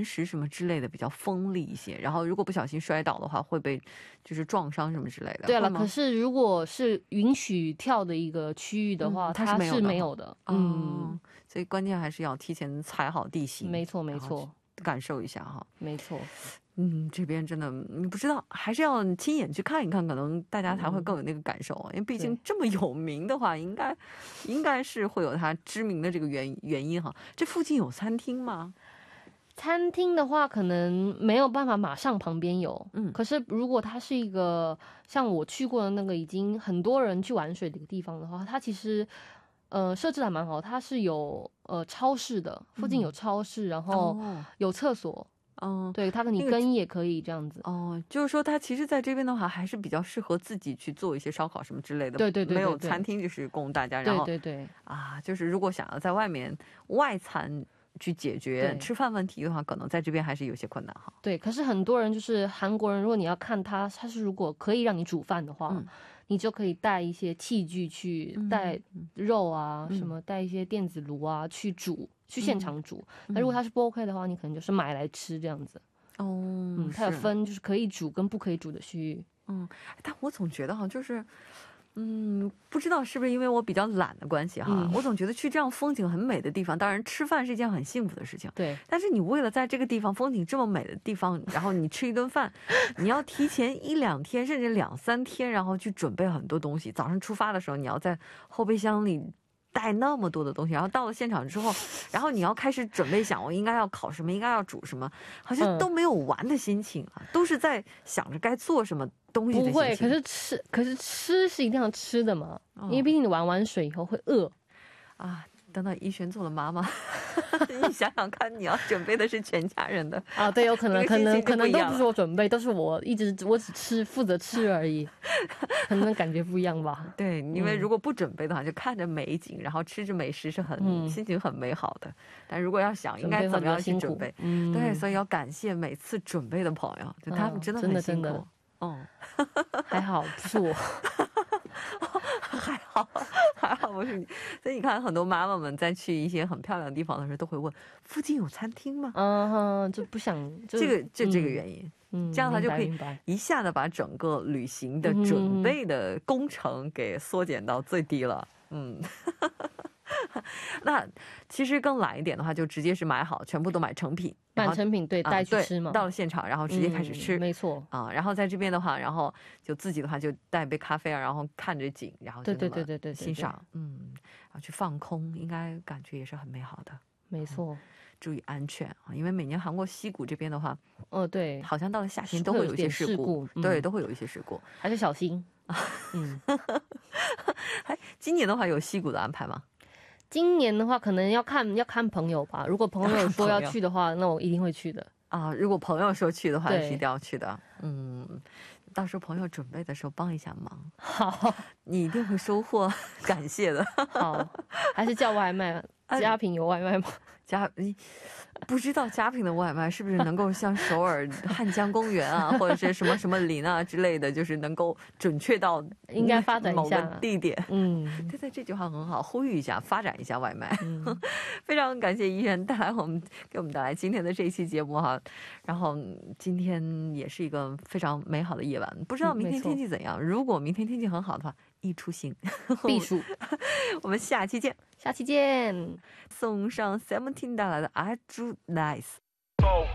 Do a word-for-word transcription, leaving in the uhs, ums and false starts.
石什么之类的比较锋利一些，然后如果不小心摔倒的话会被就是撞伤什么之类的。 对了，可是如果是允许跳的一个区域的话，它是没有的。 嗯，所以关键还是要提前踩好地形。 没错没错， 感受一下哈。 没错。 嗯，这边真的你不知道，还是要亲眼去看一看，可能大家才会更有那个感受。因为毕竟这么有名的话，应该应该是会有它知名的这个原原因哈。这附近有餐厅吗？ 餐厅的话可能没有办法马上旁边有，嗯，可是如果它是一个像我去过的那个已经很多人去玩水的一个地方的话，它其实呃设置还蛮好，它是有呃超市的，附近有超市，然后有厕所。嗯，对，它跟你更衣也可以这样子。 哦，就是说它其实在这边的话还是比较适合自己去做一些烧烤什么之类的。对对对，没有餐厅就是供大家。然后对对对啊，就是如果想要在外面外餐去解决吃饭问题的话，可能在这边还是有些困难哈。 对，可是很多人就是韩国人，如果你要看他他是如果可以让你煮饭的话，嗯，你就可以带一些器具去带肉啊，嗯，什么带一些电子炉啊去煮。去现场煮，那、嗯、如果它是不 OK 的话，你可能就是买来吃这样子。哦，嗯，它有分就是可以煮跟不可以煮的区域。 嗯，但我总觉得哈，就是，嗯，不知道是不是因为我比较懒的关系哈，嗯、我总觉得去这样风景很美的地方，当然吃饭是一件很幸福的事情。对，但是你为了在这个地方风景这么美的地方，然后你吃一顿饭，你要提前一两天甚至两三天，然后去准备很多东西。早上出发的时候，你要在后备箱里带那么多的东西，然后到了现场之后，然后你要开始准备，想我应该要烤什么，应该要煮什么，好像都没有玩的心情啊，嗯、都是在想着该做什么东西的心情。 不会，可是吃，可是吃是一定要吃的嘛，嗯、因为毕竟你玩完水以后会饿啊。等到怡璇做了妈妈，你想想看，你要准备的是全家人的啊，对，有可能，可能，可能都不是我准备，都是我一直我只吃负责吃而已，可能感觉不一样吧。 对，因为如果不准备的话，就看着美景，然后吃着美食是很、嗯、心情很美好的。但如果要想应该怎么样去准备，嗯，对，所以要感谢每次准备的朋友，就他们真的很辛苦。 哦，还好不是我。 还好，还好不是你。所以你看，很多妈妈们在去一些很漂亮的地方的时候，都会问附近有餐厅吗？ 嗯，就不想这个就这个原因。嗯，这样他就可以一下子把整个旅行的准备的工程给缩减到最低了。嗯。那其实更懒一点的话，就直接是买好，全部都买成品， 买成品对带去吃嘛、 啊。到了现场，然后直接开始吃， 嗯、没错啊。然后在这边的话，然后就自己的话就带杯咖啡啊，然后看着景，然后就对对对对欣赏，嗯，然后去放空，应该感觉也是很美好的。 没错、嗯， 注意安全啊，因为每年韩国西谷这边的话， 哦对， 好像到了夏天都会有一些事故，嗯、对，都会有一些事故， 还是小心。嗯， 哎，今年的话有西谷的安排吗？ 今年的话，可能要看要看朋友吧。如果朋友说要去的话，那我一定会去的啊。如果朋友说去的话，是一定要去的。嗯，到时候朋友准备的时候帮一下忙，好，你一定会收获感谢的。 好，还是叫外卖？佳品有外卖吗？ 佳，不知道佳品的外卖是不是能够像首尔汉江公园啊，或者是什么什么林啊之类的，就是能够准确到应该发展一下某个地点。嗯，对对，这句话很好，呼吁一下，发展一下外卖。嗯、非常感谢怡璇带来我们给我们带来今天的这一期节目哈。然后今天也是一个非常美好的夜晚，不知道明天天气怎样？如果明天天气很好的话，宜出行避暑。 我们下期见， 下期见。 送上 Seventeen 带来的 아주 Nice。